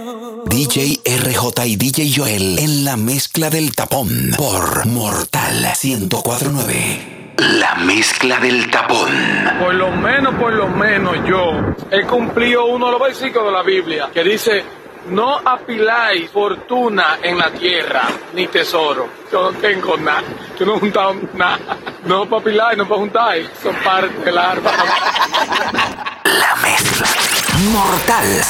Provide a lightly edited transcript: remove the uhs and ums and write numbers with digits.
DJ RJ y DJ Joel en la mezcla del tapón por Mortal 1049. La mezcla del tapón. Por lo menos yo he cumplido uno de los versículos de la Biblia que dice: no apiláis fortuna en la tierra, ni tesoro. Yo no tengo nada, yo no he juntado nada. No para apilar, no para juntar, son parte del arma. La mezcla. Mortal